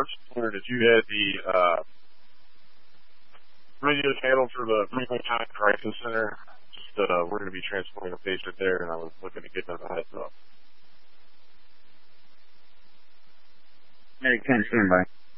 was just wondering if you had the radio channel for the Franklin County Crisis Center. Just we're going to be transporting a patient there, and I was looking to get them a heads up. Hey, Ken, stand by.